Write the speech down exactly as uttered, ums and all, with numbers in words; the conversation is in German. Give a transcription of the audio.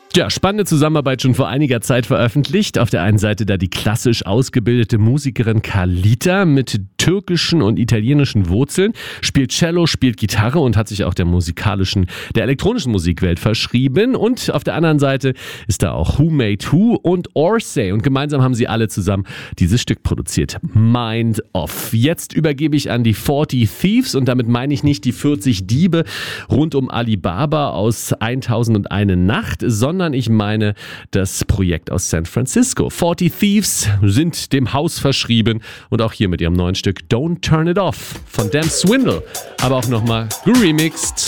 Ja, spannende Zusammenarbeit schon vor einiger Zeit veröffentlicht. Auf der einen Seite da die klassisch ausgebildete Musikerin Carlita mit türkischen und italienischen Wurzeln, spielt Cello, spielt Gitarre und hat sich auch der musikalischen, der elektronischen Musikwelt verschrieben. Und auf der anderen Seite ist da auch Who Made Who und Orsay. Und gemeinsam haben sie alle zusammen dieses Stück produziert. Mind Off. Jetzt übergebe ich an die vierzig Thieves und damit meine ich nicht die vierzig Diebe rund um Alibaba aus tausendundeine Nacht, sondern ich meine das Projekt aus San Francisco. vierzig Thieves sind dem Haus verschrieben und auch hier mit ihrem neuen Stück Don't Turn It Off von Dan Swindle, aber auch nochmal geremixed.